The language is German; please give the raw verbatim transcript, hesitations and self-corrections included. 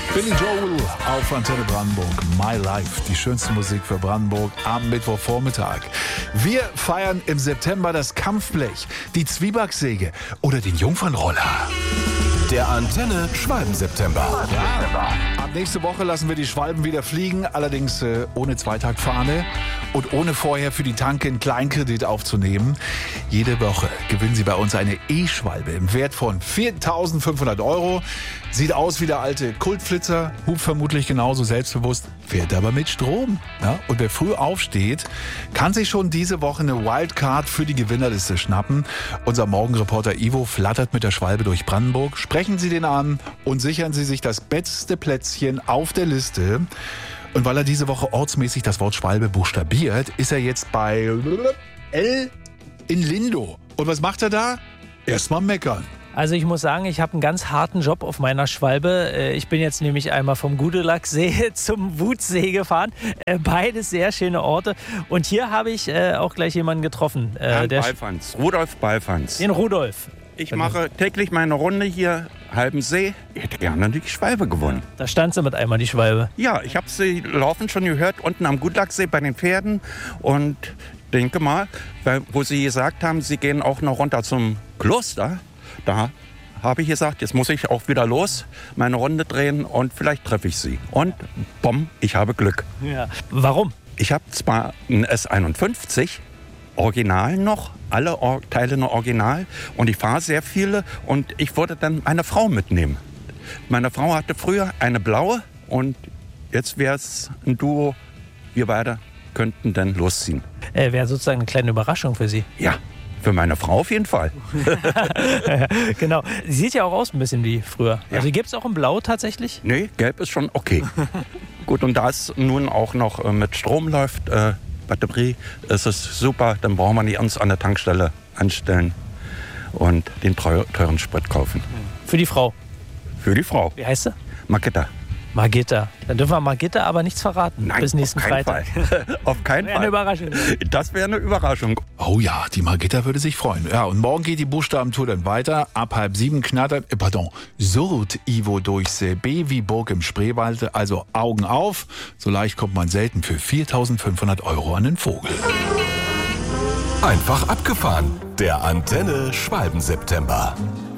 Billy Joel auf Antenne Brandenburg. My Life, die schönste Musik für Brandenburg am Mittwochvormittag. Wir feiern im September das Kampfblech, die Zwiebacksäge oder den Jungfernroller. Der Antenne Schwalben-September. Ja, ab nächste Woche lassen wir die Schwalben wieder fliegen, allerdings äh, ohne Zweitaktfahne und ohne vorher für die Tanke einen Kleinkredit aufzunehmen. Jede Woche gewinnen Sie bei uns eine E-Schwalbe im Wert von viertausendfünfhundert Euro. Sieht aus wie der alte Kultflitzer, hupt vermutlich genauso selbstbewusst, fährt aber mit Strom. Ja? Und wer früh aufsteht, kann sich schon diese Woche eine Wildcard für die Gewinnerliste schnappen. Unser Morgenreporter Ivo flattert mit der Schwalbe durch Brandenburg. Sprechen Sie den an und sichern Sie sich das beste Plätzchen auf der Liste. Und weil er diese Woche ortsmäßig das Wort Schwalbe buchstabiert, ist er jetzt bei L in Lindo. Und was macht er da? Erstmal meckern. Also ich muss sagen, ich habe einen ganz harten Job auf meiner Schwalbe. Ich bin jetzt nämlich einmal vom Gudelacksee zum Wutsee gefahren. Beides sehr schöne Orte. Und hier habe ich auch gleich jemanden getroffen. Herrn Der Balfans, Rudolf Balfans. Den Rudolf. Ich mache täglich meine Runde hier, Halbensee. Ich hätte gerne die Schwalbe gewonnen. Da stand sie mit einmal, die Schwalbe. Ja, ich habe sie laufen schon gehört, unten am Gudelacksee bei den Pferden. Und denke mal, weil, wo sie gesagt haben, sie gehen auch noch runter zum Kloster. Da habe ich gesagt, jetzt muss ich auch wieder los, meine Runde drehen und vielleicht treffe ich sie. Und bumm, ich habe Glück. Ja. Warum? Ich habe zwar ein S einundfünfzig, Original noch, alle Or- Teile noch Original und ich fahre sehr viele und ich wollte dann eine Frau mitnehmen. Meine Frau hatte früher eine blaue und jetzt wäre es ein Duo, wir beide könnten dann losziehen. Äh, Wäre sozusagen eine kleine Überraschung für Sie. Ja. Für meine Frau auf jeden Fall. Genau. Sie sieht ja auch aus ein bisschen wie früher. Ja. Also gibt es auch in Blau tatsächlich? Nee, gelb ist schon okay. Gut, und da es nun auch noch äh, mit Strom läuft, äh, Batterie, ist es super. Dann brauchen wir nicht uns an der Tankstelle anstellen und den treu- teuren Sprit kaufen. Für die Frau. Für die Frau. Wie heißt sie? Margitta. Margitta. Dann dürfen wir Margitta aber nichts verraten. Nein, bis nächsten auf keinen Freitag. Fall. Auf keinen Wäre eine Fall. Überraschung. Das wäre eine Überraschung. Oh ja, die Margitta würde sich freuen. Ja, und morgen geht die Buchstabentour dann weiter. Ab halb sieben knattert, äh, pardon, surrt Ivo durchs äh, B wie Burg im Spreewald. Also Augen auf. So leicht kommt man selten für viertausendfünfhundert Euro an den Vogel. Einfach abgefahren. Der Antenne Schwalben-September.